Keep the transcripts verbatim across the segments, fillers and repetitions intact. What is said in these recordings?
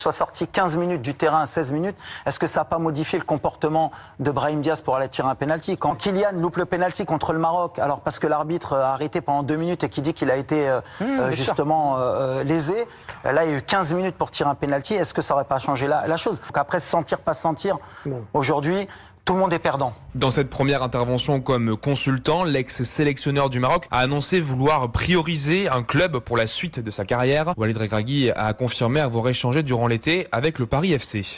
soit sorti quinze minutes du terrain à seize minutes, est-ce que ça n'a pas modifié le comportement de Brahim Diaz pour aller tirer un penalty? Quand Kylian loupe le penalty contre le Maroc, alors parce que l'arbitre a arrêté pendant deux minutes et qui dit qu'il a été euh, mmh, euh, justement euh, lésé, là il y a eu quinze minutes pour tirer un penalty, est-ce que ça n'aurait pas changé la, la chose? Donc après, se sentir, pas se sentir, mmh. aujourd'hui, tout le monde est perdant. Dans cette première intervention comme consultant, l'ex-sélectionneur du Maroc a annoncé vouloir prioriser un club pour la suite de sa carrière. Walid Regragui a confirmé avoir échangé durant l'été avec le Paris F C.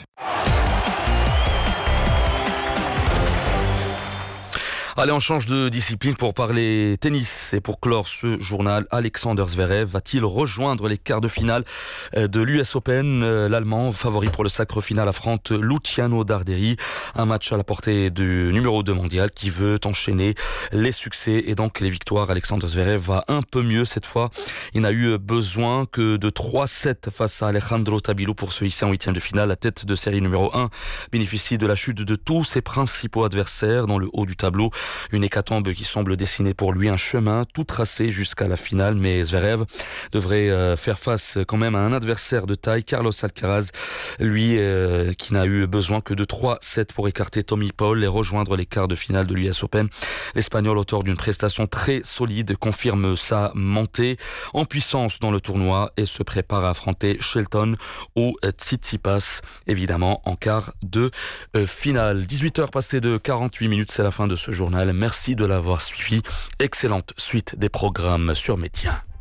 Allez, on change de discipline pour parler tennis. Et pour clore ce journal, Alexander Zverev va-t-il rejoindre les quarts de finale de l'U S Open? L'Allemand, favori pour le sacre final, affronte Luciano Darderi. Un match à la portée du numéro deux mondial qui veut enchaîner les succès et donc les victoires. Alexander Zverev va un peu mieux cette fois. Il n'a eu besoin que de trois sept face à Alejandro Tabilo pour se hisser en huitième de finale. La tête de série numéro un bénéficie de la chute de tous ses principaux adversaires dans le haut du tableau. Une hécatombe qui semble dessiner pour lui un chemin tout tracé jusqu'à la finale, mais Zverev devrait euh, faire face quand même à un adversaire de taille, Carlos Alcaraz, lui euh, qui n'a eu besoin que de trois sept pour écarter Tommy Paul et rejoindre les quarts de finale de l'U S Open. L'Espagnol, auteur d'une prestation très solide, confirme sa montée en puissance dans le tournoi et se prépare à affronter Shelton ou Tsitsipas, évidemment en quart de euh, finale. dix-huit heures passées de quarante-huit minutes, c'est la fin de ce journal. Merci de l'avoir suivi. Excellente suite des programmes sur Média.